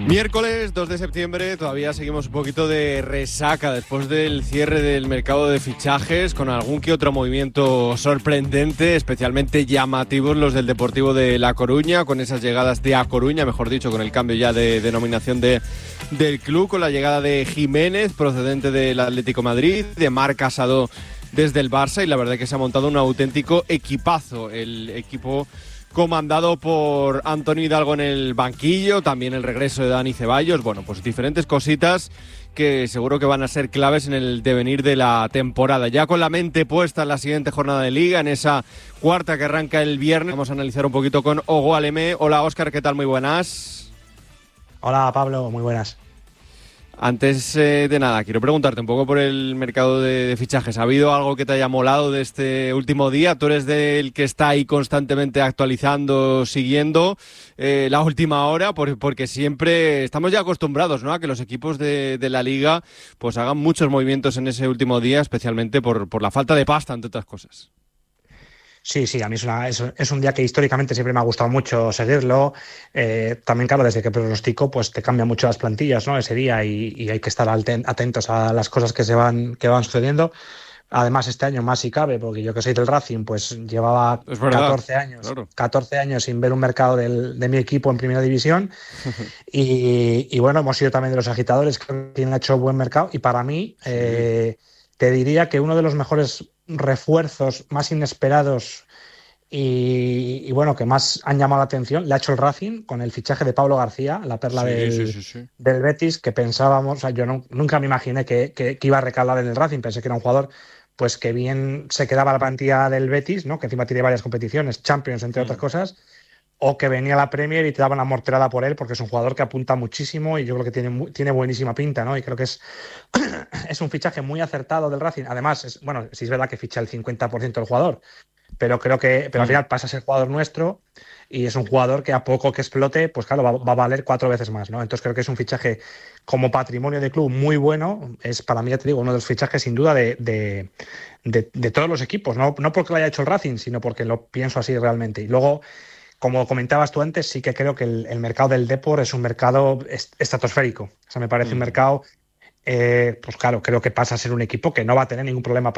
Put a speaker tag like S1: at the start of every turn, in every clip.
S1: Miércoles 2 de septiembre, todavía seguimos un poquito de resaca después del cierre del mercado de fichajes, con algún que otro movimiento sorprendente, especialmente llamativos los del Deportivo de La Coruña, con esas llegadas de A Coruña, mejor dicho, con el cambio ya de denominación del club, con la llegada de Jiménez, procedente del Atlético de Madrid, de Marc Casado desde el Barça, y la verdad es que se ha montado un auténtico equipazo, el equipo comandado por Antonio Hidalgo en el banquillo, también el regreso de Dani Ceballos, bueno, pues diferentes cositas que seguro que van a ser claves en el devenir de la temporada. Ya con la mente puesta en la siguiente jornada de Liga, en esa cuarta que arranca el viernes, vamos a analizar un poquito con Ogo Alemé. Hola Óscar, ¿qué tal? Muy buenas.
S2: Hola Pablo, muy buenas.
S1: Antes de nada, quiero preguntarte un poco por el mercado de fichajes. ¿Ha habido algo que te haya molado de este último día? Tú eres del que está ahí constantemente actualizando, siguiendo la última hora, porque siempre estamos ya acostumbrados, ¿no?, a que los equipos de la Liga pues hagan muchos movimientos en ese último día, especialmente por la falta de pasta, entre otras cosas.
S2: Sí, a mí es un día que históricamente siempre me ha gustado mucho seguirlo. También, claro, desde que pronostico, pues te cambian mucho las plantillas, ¿no?, ese día, y hay que estar atentos a las cosas que van sucediendo. Además, este año más si cabe, porque yo que soy del Racing, pues llevaba 14 años sin ver un mercado de mi equipo en Primera División. y bueno, hemos sido también de los agitadores que han hecho buen mercado. Y para mí, te diría que uno de los mejores refuerzos más inesperados y bueno, que más han llamado la atención, le ha hecho el Racing con el fichaje de Pablo García, la perla del Betis, que pensábamos, o sea, yo nunca me imaginé que iba a recalar en el Racing. Pensé que era un jugador pues que bien se quedaba a la plantilla del Betis, ¿no?, que encima tiene varias competiciones, Champions entre otras cosas, o que venía a la Premier y te daban la morterada por él, porque es un jugador que apunta muchísimo y yo creo que tiene buenísima pinta, ¿no? Y creo que es un fichaje muy acertado del Racing. Además, sí es verdad que ficha el 50% del jugador, pero creo que al final pasa a ser jugador nuestro, y es un jugador que a poco que explote, pues claro, va a valer 4 veces más, ¿no? Entonces creo que es un fichaje como patrimonio de club muy bueno. Es, para mí, ya te digo, uno de los fichajes sin duda de todos los equipos, no porque lo haya hecho el Racing, sino porque lo pienso así realmente. Y luego, como comentabas tú antes, sí que creo que el mercado del Depor es un mercado estratosférico. O sea, me parece un mercado, pues claro, creo que pasa a ser un equipo que no va a tener ningún problema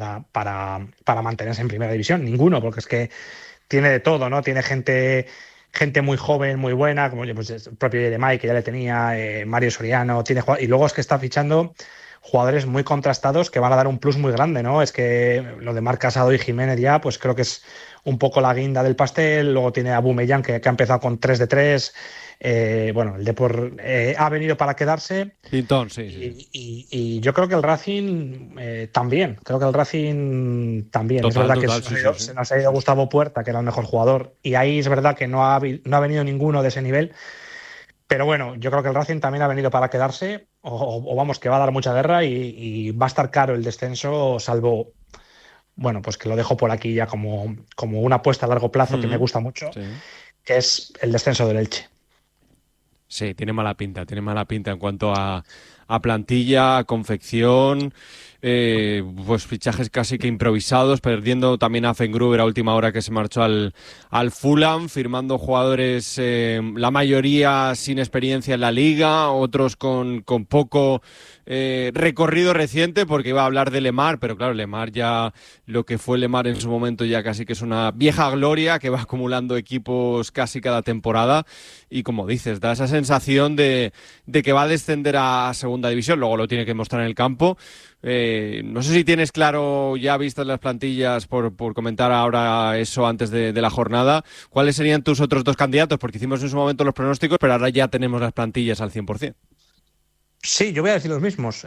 S2: para mantenerse en Primera División, ninguno, porque es que tiene de todo, ¿no? Tiene gente muy joven, muy buena, como pues, el propio Yeremay, que ya le tenía, Mario Soriano, y luego es que está fichando jugadores muy contrastados que van a dar un plus muy grande, ¿no? Es que lo de Marc Casado y Jiménez ya, pues creo que es un poco la guinda del pastel. Luego tiene a Aubameyang, que ha empezado con 3 de 3. Bueno, el Depor ha venido para quedarse.
S1: Pintón, sí.
S2: Y yo creo que el Racing también. Creo que el Racing también. Es verdad que se nos ha ido Gustavo Puerta, que era el mejor jugador, y ahí es verdad que no ha venido ninguno de ese nivel. Pero bueno, yo creo que el Racing también ha venido para quedarse, o vamos, que va a dar mucha guerra, y va a estar caro el descenso, salvo, bueno, pues que lo dejo por aquí ya como una apuesta a largo plazo que me gusta mucho, que es el descenso del Elche.
S1: Sí, tiene mala pinta en cuanto a plantilla, a confección, pues fichajes casi que improvisados, perdiendo también a Fengruber a última hora, que se marchó al Fulham, firmando jugadores, la mayoría sin experiencia en la Liga, otros con poco recorrido reciente, porque iba a hablar de Lemar, pero claro, Lemar ya, lo que fue Lemar en su momento, ya casi que es una vieja gloria que va acumulando equipos casi cada temporada, y como dices, da esa sensación de que va a descender a segunda división. Luego lo tiene que mostrar en el campo. No sé si tienes claro, ya vistas las plantillas, por comentar ahora eso antes de la jornada, ¿cuáles serían tus otros 2 candidatos? Porque hicimos en su momento los pronósticos, pero ahora ya tenemos las plantillas al 100%.
S2: Sí, yo voy a decir los mismos.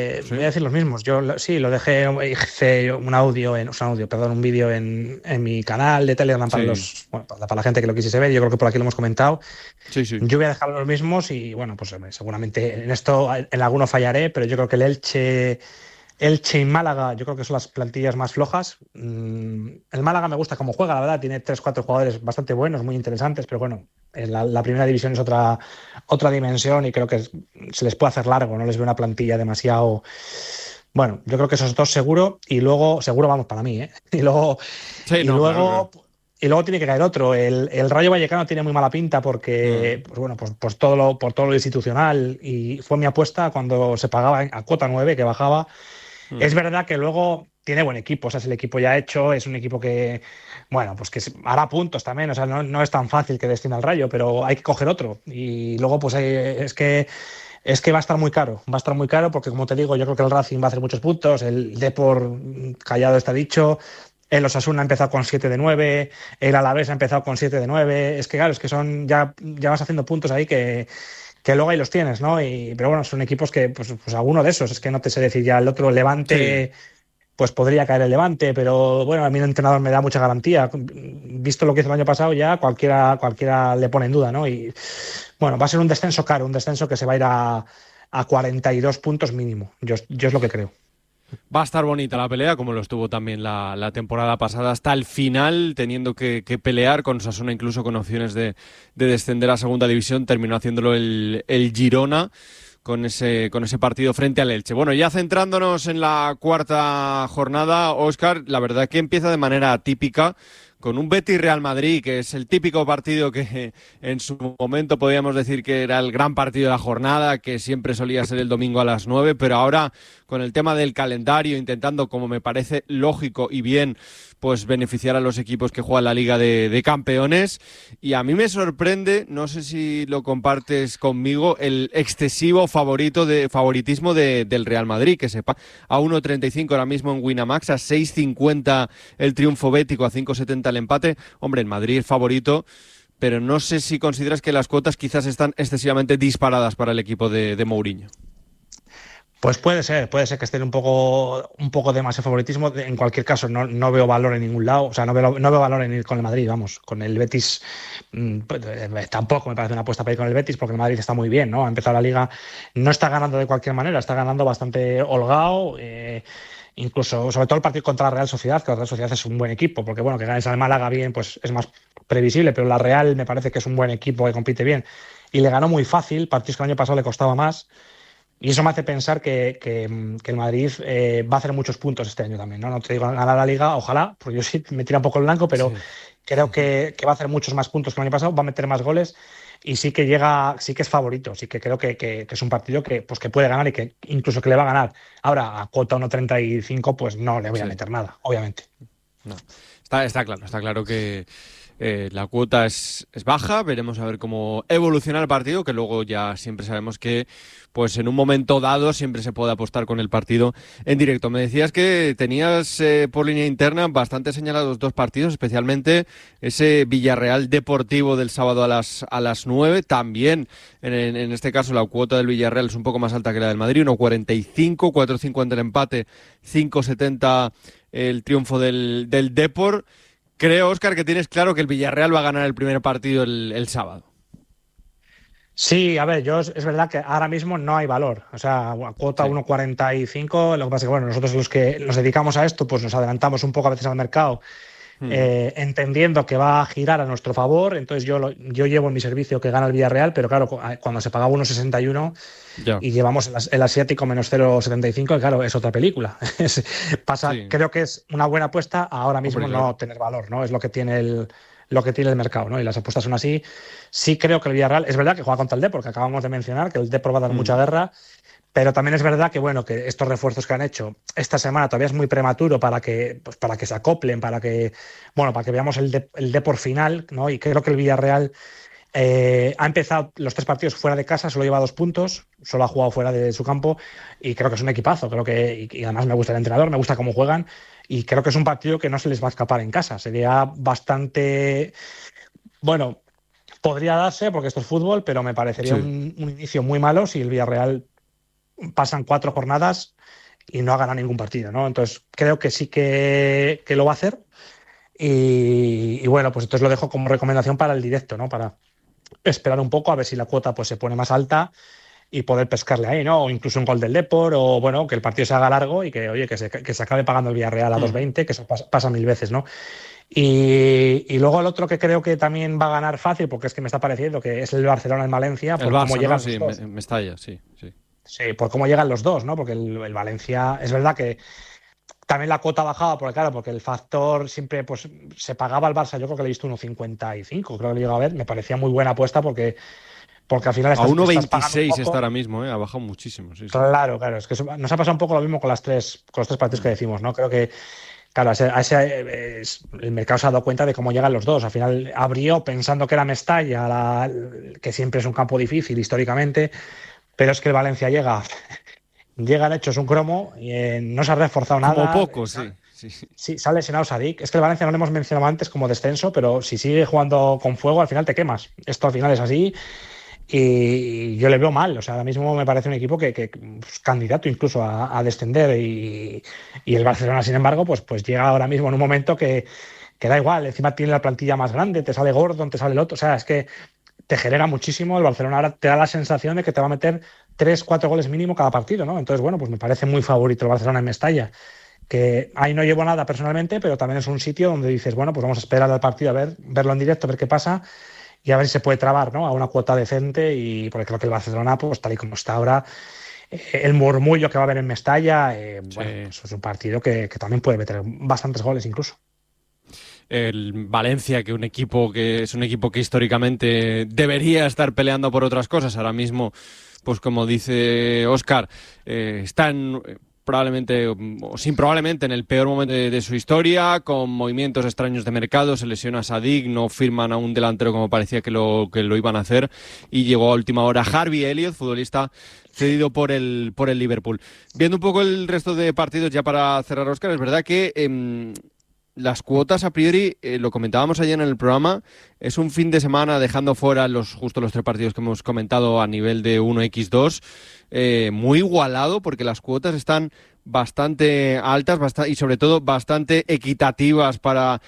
S2: Yo sí, lo dejé, hice un vídeo en mi canal de Telegram para la gente que lo quisiese ver. Yo creo que por aquí lo hemos comentado.
S1: Sí.
S2: Yo voy a dejar los mismos y bueno, pues seguramente en esto en alguno fallaré, pero yo creo que el Elche y Málaga, yo creo que son las plantillas más flojas. El Málaga me gusta cómo juega, la verdad, tiene 3-4 jugadores bastante buenos, muy interesantes, pero bueno, la Primera División es otra dimensión, y creo que se les puede hacer largo, no les veo una plantilla demasiado. Bueno, yo creo que esos 2 seguro, y luego, seguro, vamos, para mí, Y luego,
S1: sí, claro.
S2: y luego tiene que caer otro. El Rayo Vallecano tiene muy mala pinta porque, pues bueno, pues por todo lo institucional, y fue mi apuesta cuando se pagaba a cuota 9 que bajaba. Es verdad que luego tiene buen equipo, o sea, es el equipo ya hecho, es un equipo que, bueno, pues que hará puntos también, o sea, no es tan fácil que destine al Rayo, pero hay que coger otro. Y luego, pues es que va a estar muy caro, porque como te digo, yo creo que el Racing va a hacer muchos puntos, el Depor, callado está dicho, el Osasuna ha empezado con 7 de 9, el Alavés ha empezado con 7 de 9, es que claro, es que son, ya vas haciendo puntos ahí que luego ahí los tienes, ¿no? Pero bueno, son equipos que, pues alguno de esos, es que no te sé decir ya, el otro Levante, sí, pues podría caer el Levante, pero bueno, a mí el entrenador me da mucha garantía. Visto lo que hizo el año pasado, ya cualquiera le pone en duda, ¿no? Y bueno, va a ser un descenso caro, un descenso que se va a ir a 42 puntos mínimo. Yo es lo que creo.
S1: Va a estar bonita la pelea, como lo estuvo también la temporada pasada, hasta el final, teniendo que pelear con Osasuna, incluso con opciones de descender a segunda división. Terminó haciéndolo el Girona con ese partido frente al Elche. Bueno, ya centrándonos en la cuarta jornada, Óscar, la verdad que empieza de manera atípica, con un Betis-Real Madrid, que es el típico partido que en su momento podíamos decir que era el gran partido de la jornada, que siempre solía ser el domingo a las 9, pero ahora con el tema del calendario, intentando, como me parece lógico y bien, pues beneficiar a los equipos que juegan la Liga de Campeones. Y a mí me sorprende, no sé si lo compartes conmigo, el excesivo favoritismo del Real Madrid, que sepa a 1.35 ahora mismo en Winamax, a 6.50 el triunfo bético, a 5.70 el empate. Hombre, el Madrid es favorito, pero no sé si consideras que las cuotas quizás están excesivamente disparadas para el equipo de Mourinho.
S2: Pues puede ser que esté un poco de más el favoritismo. En cualquier caso, no veo valor en ningún lado. O sea, no veo valor en ir con el Madrid, vamos. Con el Betis tampoco me parece una apuesta para ir con el Betis, porque el Madrid está muy bien, ¿no? Ha empezado la Liga, no está ganando de cualquier manera, está ganando bastante holgado. Incluso, sobre todo el partido contra la Real Sociedad, que la Real Sociedad es un buen equipo, porque bueno, que ganes al Málaga bien, pues es más previsible, pero la Real me parece que es un buen equipo que compite bien. Y le ganó muy fácil, partidos que el año pasado le costaba más. Y eso me hace pensar que el Madrid va a hacer muchos puntos este año también, ¿no? No te digo ganar la Liga, ojalá, porque yo sí me tira un poco el blanco, pero sí, creo que va a hacer muchos más puntos que el año pasado, va a meter más goles y sí que es favorito, sí que creo que es un partido que puede ganar y que incluso que le va a ganar. Ahora, a cuota 1.35, pues no le voy a meter nada, obviamente.
S1: No. Está claro que la cuota es baja. Veremos a ver cómo evoluciona el partido, que luego ya siempre sabemos que pues en un momento dado siempre se puede apostar con el partido en directo. Me decías que tenías por línea interna bastante señalados dos partidos, especialmente ese Villarreal Deportivo del sábado a las 9. También en este caso la cuota del Villarreal es un poco más alta que la del Madrid, 1.45, 4.50 el empate, 5.70 el triunfo del Depor. Creo, Óscar, que tienes claro que el Villarreal va a ganar el primer partido el sábado.
S2: Sí, a ver, es verdad que ahora mismo no hay valor. O sea, a cuota 1.45, lo que pasa es que, bueno, nosotros los que nos dedicamos a esto, pues nos adelantamos un poco a veces al mercado, entendiendo que va a girar a nuestro favor. Entonces yo llevo en mi servicio que gana el Villarreal, pero claro, cuando se pagaba 1.61 y llevamos el asiático menos 0.75, claro, es otra película. Creo que es una buena apuesta ahora mismo no tener valor, ¿no? Es lo que tiene el mercado, ¿no? Y las apuestas son así. Sí creo que el Villarreal, es verdad que juega contra el Depor, que acabamos de mencionar, que el Depor va a dar mucha guerra, pero también es verdad que, bueno, que estos refuerzos que han hecho esta semana todavía es muy prematuro para que se acoplen, para que veamos el Depor final, ¿no? Y creo que el Villarreal ha empezado los 3 partidos fuera de casa, solo lleva 2 puntos, solo ha jugado fuera de su campo y creo que es un equipazo, y además me gusta el entrenador, me gusta cómo juegan y creo que es un partido que no se les va a escapar en casa. Sería bastante... Bueno, podría darse porque esto es fútbol, pero me parecería un inicio muy malo si el Villarreal pasan 4 jornadas y no ha ganado ningún partido, ¿no? Entonces creo que sí que lo va a hacer y bueno, pues entonces lo dejo como recomendación para el directo, ¿no? Para esperar un poco a ver si la cuota pues se pone más alta y poder pescarle ahí, ¿no? O incluso un gol del Depor, o bueno, que el partido se haga largo y que, oye, que se acabe pagando el Villarreal a 2.20, que eso pasa 1000 veces, ¿no? Y luego el otro que creo que también va a ganar fácil, porque es que me está pareciendo que es el Barcelona en Valencia, por cómo llegan los dos.
S1: Me estalla, sí.
S2: Sí, por cómo llegan los dos, ¿no? Porque el Valencia, es verdad que También la cuota bajaba, porque claro, porque el factor siempre pues se pagaba al Barça, yo creo que le he visto 1,55, creo que lo llego a ver, me parecía muy buena apuesta porque al final
S1: A
S2: estás pagando un
S1: 1,26 está
S2: poco.
S1: ahora mismo, ¿eh? Ha bajado muchísimo, sí, sí.
S2: Claro, claro, es que nos ha pasado un poco lo mismo con los tres partidos que decimos, ¿no? Creo que, claro, el mercado se ha dado cuenta de cómo llegan los dos. Al final abrió pensando que era Mestalla, que siempre es un campo difícil históricamente, pero es que el Valencia llegan hechos un cromo y no se ha reforzado
S1: Como
S2: nada.
S1: poco, sí. Sí.
S2: Sí, sale lesionado Sadik. Es que el Valencia no lo hemos mencionado antes como descenso, pero si sigue jugando con fuego, al final te quemas. Esto al final es así y yo le veo mal. O sea, ahora mismo me parece un equipo que pues, candidato incluso a descender y el Barcelona, sin embargo, pues llega ahora mismo en un momento que da igual. Encima tiene la plantilla más grande, te sale Gordon, te sale el otro. O sea, es que te genera muchísimo. El Barcelona ahora te da la sensación de que te va a meter 3, 4 goles mínimo cada partido, ¿no? Entonces, bueno, pues me parece muy favorito el Barcelona en Mestalla, que ahí no llevo nada personalmente, pero también es un sitio donde dices, bueno, pues vamos a esperar al partido, verlo en directo, a ver qué pasa y a ver si se puede trabar, ¿no? A una cuota decente, y porque creo que el Barcelona, pues tal y como está ahora, el murmullo que va a haber en Mestalla, bueno,
S1: Sí.
S2: pues es un partido que también puede meter bastantes goles incluso.
S1: El Valencia, que es un equipo que históricamente debería estar peleando por otras cosas, ahora mismo, pues como dice Óscar, está probablemente, o sin probablemente, en el peor momento de su historia, con movimientos extraños de mercado, se lesiona Sadik, no firman a un delantero como parecía que lo iban a hacer, y llegó a última hora Harvey Elliott, futbolista cedido por el Liverpool. Viendo un poco el resto de partidos, ya para cerrar, Óscar, es verdad que las cuotas a priori, lo comentábamos ayer en el programa, es un fin de semana dejando fuera justo los tres partidos que hemos comentado a nivel de 1x2, muy igualado porque las cuotas están bastante altas y sobre todo bastante equitativas para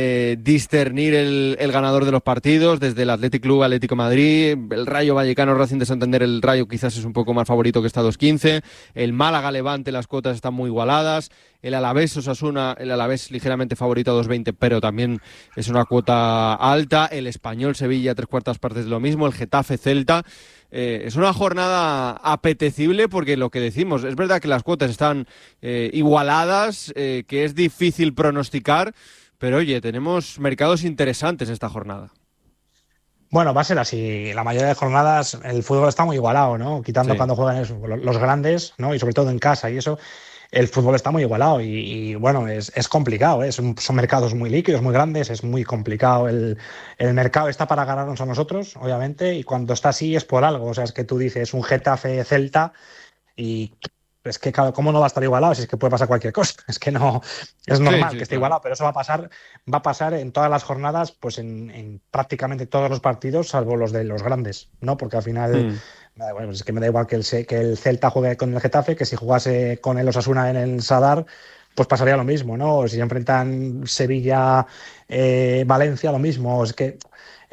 S1: discernir el ganador de los partidos, desde el Athletic Club, Atlético de Madrid, el Rayo Vallecano, Racing de Santander. El Rayo quizás es un poco más favorito, que está 2,15, el Málaga Levante, las cuotas están muy igualadas, el Alavés Osasuna, el Alavés ligeramente favorito a 2,20, pero también es una cuota alta, el Español Sevilla, 3/4 de lo mismo, el Getafe Celta. Es una jornada apetecible porque lo que decimos, es verdad que las cuotas están igualadas, que es difícil pronosticar, pero oye, tenemos mercados interesantes esta jornada.
S2: Bueno, va a ser así. La mayoría de jornadas el fútbol está muy igualado, ¿no? Quitando
S1: Sí.
S2: cuando juegan eso, los grandes, ¿no? Y sobre todo en casa y eso, el fútbol está muy igualado bueno, es complicado, ¿eh? Son mercados muy líquidos, muy grandes, es muy complicado. El mercado está para ganarnos a nosotros, obviamente, y cuando está así es por algo. O sea, es que tú dices un Getafe Celta y es que, claro, ¿cómo no va a estar igualado? Si es que puede pasar cualquier cosa. Es que no, es
S1: Sí,
S2: normal que
S1: sí,
S2: esté
S1: claro.
S2: igualado, pero eso va a pasar en todas las jornadas, pues en prácticamente todos los partidos, salvo los de los grandes, ¿no? Porque al final,
S1: Mm.
S2: bueno, pues es que me da igual que el Celta juegue con el Getafe, que si jugase con el Osasuna en el Sadar, pues pasaría lo mismo, ¿no? Si enfrentan Sevilla, Valencia, lo mismo. Es que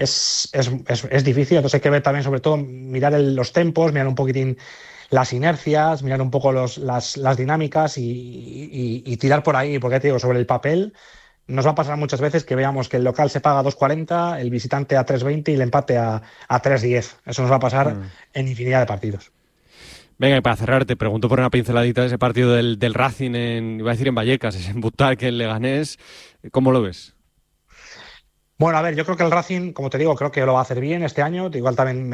S2: es difícil, entonces hay que ver también, sobre todo, mirar los tempos, mirar un poquitín las inercias, mirar un poco las dinámicas y tirar por ahí, porque te digo, sobre el papel nos va a pasar muchas veces que veamos que el local se paga a 2,40, el visitante a 3,20 y el empate a 3,10. Eso nos va a pasar
S1: Mm.
S2: en infinidad de partidos.
S1: Venga, y para cerrar, te pregunto por una pinceladita de ese partido del Racing iba a decir en Vallecas, es en Butarque, en Leganés. ¿Cómo lo ves?
S2: Bueno, a ver, yo creo que el Racing, como te digo, creo que lo va a hacer bien este año. Igual también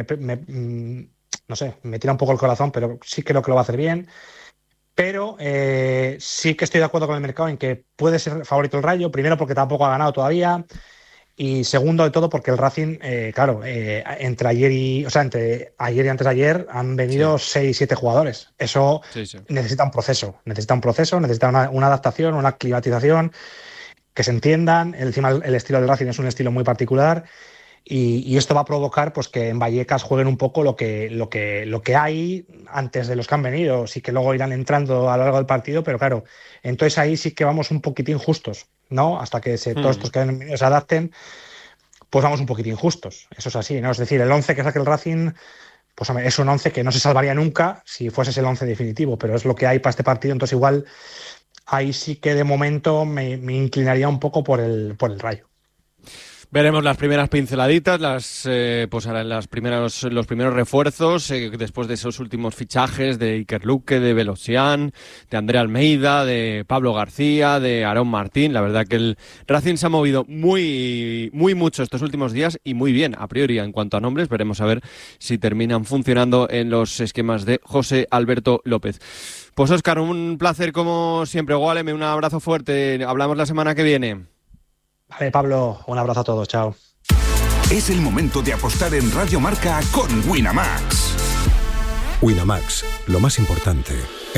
S2: no sé, me tira un poco el corazón, pero sí creo que lo va a hacer bien. Pero sí que estoy de acuerdo con el mercado en que puede ser favorito el Rayo, primero porque tampoco ha ganado todavía, y segundo de todo porque el Racing, claro, entre ayer y antes de ayer han
S1: Sí,
S2: venido 6, 7 jugadores. Eso
S1: sí, sí.
S2: necesita una adaptación, una aclimatización, que se entiendan. Encima el estilo del Racing es un estilo muy particular. Y esto va a provocar pues que en Vallecas jueguen un poco lo que hay antes de los que han venido. Sí que luego irán entrando a lo largo del partido, pero claro, entonces ahí sí que vamos un poquitín justos, ¿no? Hasta que todos
S1: Mm.
S2: estos que han venido se adapten, pues vamos un poquitín justos. Eso es así, ¿no? Es decir, el 11 que saque el Racing, pues hombre, es un 11 que no se salvaría nunca si fuese el 11 definitivo, pero es lo que hay para este partido. Entonces igual ahí sí que de momento me inclinaría un poco por el Rayo.
S1: Veremos las primeras pinceladitas, los primeros refuerzos, después de esos últimos fichajes de Iker Luque, de Velocián, de André Almeida, de Pablo García, de Aarón Martín. La verdad que el Racing se ha movido muy mucho estos últimos días y muy bien, a priori, en cuanto a nombres. Veremos a ver si terminan funcionando en los esquemas de José Alberto López. Pues Óscar, un placer como siempre. Guáleme, un abrazo fuerte. Hablamos la semana que viene.
S2: Vale, Pablo, un abrazo a todos, chao.
S3: Es el momento de apostar en Radio Marca con Winamax.
S4: Winamax, lo más importante